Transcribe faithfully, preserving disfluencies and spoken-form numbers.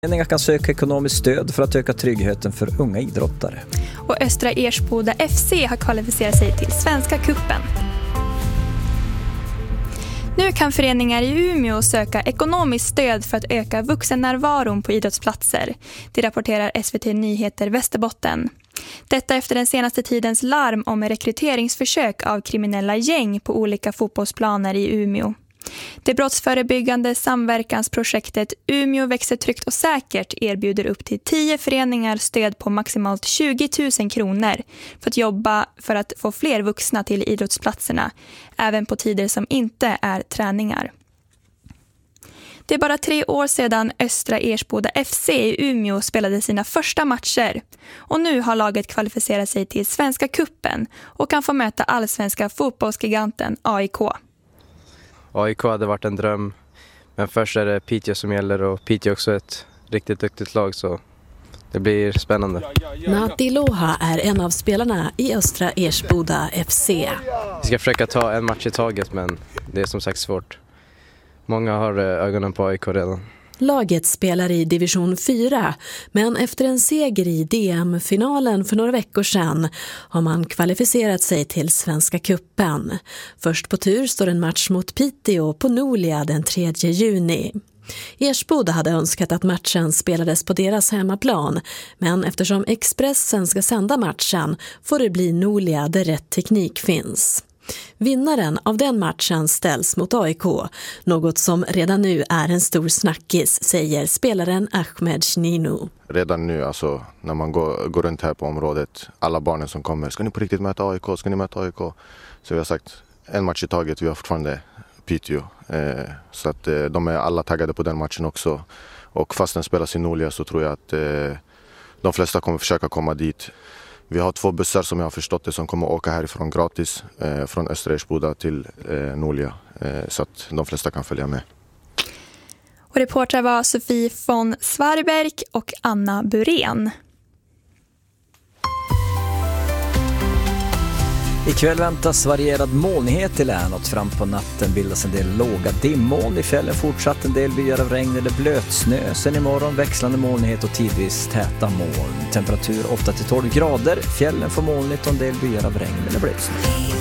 Föreningar kan söka ekonomiskt stöd för att öka tryggheten för unga idrottare. Och Östra Ersboda F C har kvalificerat sig till Svenska Cupen. Nu kan föreningar i Umeå söka ekonomiskt stöd för att öka vuxennärvaron på idrottsplatser. Det rapporterar S V T Nyheter Västerbotten. Detta efter den senaste tidens larm om rekryteringsförsök av kriminella gäng på olika fotbollsplaner i Umeå. Det brottsförebyggande samverkansprojektet Umeå växer tryggt och säkert erbjuder upp till tio föreningar stöd på maximalt tjugo tusen kronor för att jobba för att få fler vuxna till idrottsplatserna, även på tider som inte är träningar. Det är bara tre år sedan Östra Ersboda F C i Umeå spelade sina första matcher och nu har laget kvalificerat sig till Svenska Cupen och kan få möta allsvenska fotbollsgiganten A I K. A I K hade varit en dröm, men först är det Piteå som gäller och Piteå är också ett riktigt duktigt lag, så det blir spännande. Nati Loha är en av spelarna i Östra Ersboda F C. Vi ska försöka ta en match i taget, men det är som sagt svårt. Många har ögonen på A I K redan. Laget spelar i division fyra, men efter en seger i D M-finalen för några veckor sedan har man kvalificerat sig till Svenska Cupen. Först på tur står en match mot Piteå på Nolia den tredje juni. Ersboda hade önskat att matchen spelades på deras hemmaplan, men eftersom Expressen ska sända matchen får det bli Nolia där rätt teknik finns. Vinnaren av den matchen ställs mot A I K, något som redan nu är en stor snackis, säger spelaren Ahmed Ninu. Redan nu, alltså, när man går, går runt här på området, alla barnen som kommer, ska ni på riktigt möta A I K, ska ni möta A I K? Så vi har sagt en match i taget, vi har fortfarande Piteå. Eh, så att eh, de är alla taggade på den matchen också. Och fast den spelas i Nolia så tror jag att eh, de flesta kommer försöka komma dit. Vi har två bussar som jag har förstått det som kommer att åka härifrån gratis eh, från Östra Ersboda till eh, Nolia, eh, så att de flesta kan följa med. Och reportrar var Sofie von Svarberg och Anna Burén. Ikväll väntas varierad molnighet i länet. Fram på natten bildas en del låga dimmoln. I fjällen fortsatt en del byar av regn eller blötsnö. Sen imorgon växlande molnighet och tidvis täta moln. Temperatur åtta till tolv grader. Fjällen får molnigt och en del byar av regn eller blötsnö.